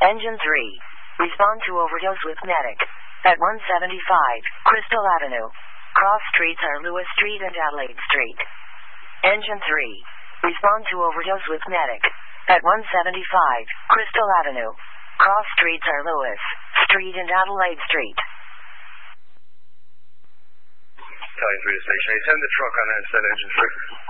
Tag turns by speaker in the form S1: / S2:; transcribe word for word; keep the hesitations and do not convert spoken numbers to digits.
S1: Engine three. Respond to overdose with medic. At one seventy-five, Crystal Avenue. Cross streets are Lewis Street and Adelaide Street. Engine three. Respond to overdose with medic. At one seventy-five, Crystal Avenue. Cross streets are Lewis Street and Adelaide Street.
S2: Telling three to station eight ten, the truck on that said engine three.